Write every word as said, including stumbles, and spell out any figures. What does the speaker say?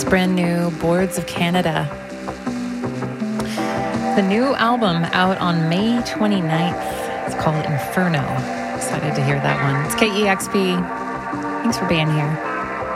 It's brand new, Boards of Canada. The new album out on May twenty-ninth. It's called Inferno. Excited to hear that one. It's K E X P. Thanks for being here.